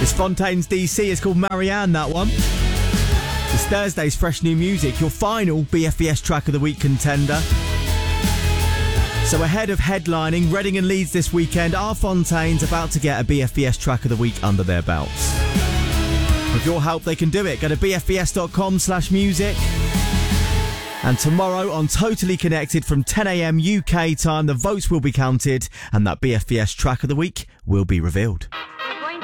It's Fontaines DC. It's called Marianne, that one. It's Thursday's Fresh New Music, your final BFBS Track of the Week contender. So ahead of headlining Reading and Leeds this weekend, are Fontaines about to get a BFBS Track of the Week under their belts? With your help, they can do it. Go to bfbs.com/music. And tomorrow on Totally Connected from 10 a.m. UK time, the votes will be counted and that BFBS Track of the Week will be revealed.